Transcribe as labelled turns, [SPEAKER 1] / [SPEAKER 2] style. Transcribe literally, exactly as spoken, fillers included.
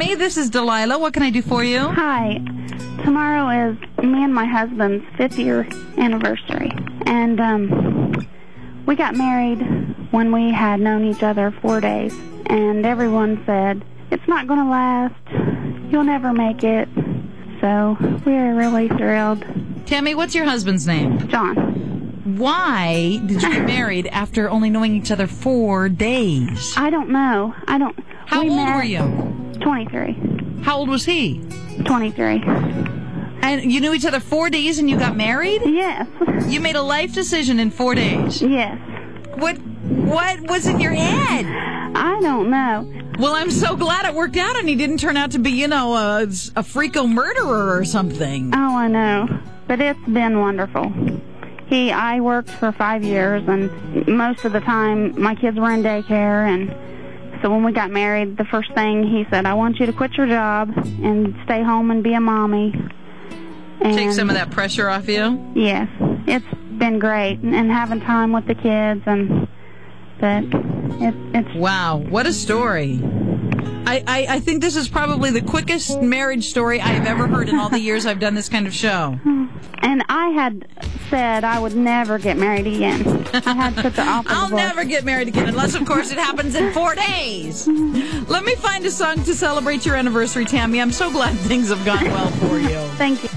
[SPEAKER 1] Tammy, this is Delilah. What can I do for you?
[SPEAKER 2] Hi. Tomorrow is me and my husband's fifth-year anniversary. And um, we got married when we had known each other four days. And everyone said, it's not going to last. You'll never make it. So we're really thrilled.
[SPEAKER 1] Tammy, what's your husband's name?
[SPEAKER 2] John.
[SPEAKER 1] Why did you get married after only knowing each other four days?
[SPEAKER 2] I don't know. I don't...
[SPEAKER 1] How
[SPEAKER 2] we
[SPEAKER 1] old
[SPEAKER 2] met
[SPEAKER 1] were you?
[SPEAKER 2] twenty-three.
[SPEAKER 1] How old was he?
[SPEAKER 2] twenty-three.
[SPEAKER 1] And you knew each other four days and you got married?
[SPEAKER 2] Yes.
[SPEAKER 1] You made a life decision in four days.
[SPEAKER 2] Yes.
[SPEAKER 1] What What was in your head?
[SPEAKER 2] I don't know.
[SPEAKER 1] Well, I'm so glad it worked out and he didn't turn out to be, you know, a, a freako murderer or something.
[SPEAKER 2] Oh, I know. But it's been wonderful. He, I worked for five years, and most of the time my kids were in daycare, and so when we got married, the first thing he said, I want you to quit your job and stay home and be a mommy. And
[SPEAKER 1] take some of that pressure off you?
[SPEAKER 2] Yes. It's been great, and having time with the kids, and but it, it's...
[SPEAKER 1] Wow, what a story. I, I, I think this is probably the quickest marriage story I have ever heard in all the years I've done this kind of show.
[SPEAKER 2] And I had said I would never get married again. I had such an awful
[SPEAKER 1] I'll
[SPEAKER 2] divorce.
[SPEAKER 1] never get married again, unless, of course, it happens in four days. Let me find a song to celebrate your anniversary, Tammy. I'm so glad things have gone well for you.
[SPEAKER 2] Thank you.